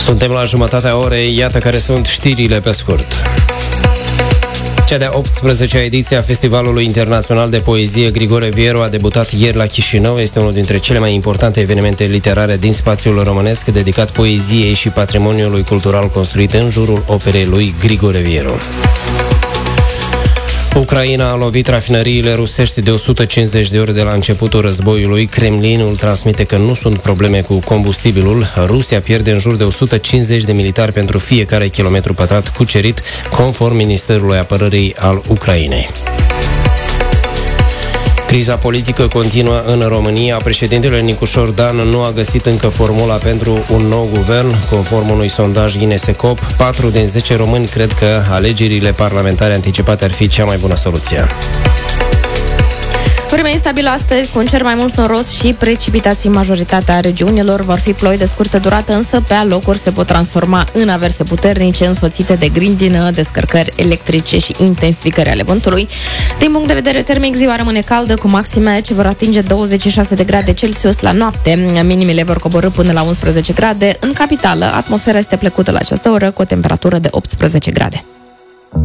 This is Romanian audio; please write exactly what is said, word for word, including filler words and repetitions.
Suntem la jumătatea orei, iată care sunt știrile pe scurt. Cea de-a optsprezecea ediție a Festivalului Internațional de Poezie Grigore Vieru a debutat ieri la Chișinău. Este unul dintre cele mai importante evenimente literare din spațiul românesc, dedicat poeziei și patrimoniului cultural construit în jurul operei lui Grigore Vieru. Ucraina a lovit rafinăriile rusești de o sută cincizeci de ori de la începutul războiului. Kremlinul transmite că nu sunt probleme cu combustibilul. Rusia pierde în jur de o sută cincizeci de militari pentru fiecare kilometru pătrat cucerit, conform Ministerului Apărării al Ucrainei. Criza politică continuă în România. Președintele Nicușor Dan nu a găsit încă formula pentru un nou guvern. Conform unui sondaj Inesecop, patru din zece români cred că alegerile parlamentare anticipate ar fi cea mai bună soluție. Vremea instabilă astăzi, cu un cer mai mult noros și precipitații în majoritatea regiunilor. Vor fi ploi de scurtă durată, însă pe alocuri se pot transforma în averse puternice, însoțite de grindină, descărcări electrice și intensificări ale vântului. Din punct de vedere termic, ziua rămâne caldă, cu maxime ce vor atinge douăzeci și șase de grade Celsius la noapte. Minimile vor coborî până la unsprezece grade. În capitală, atmosfera este plăcută la această oră, cu o temperatură de optsprezece grade.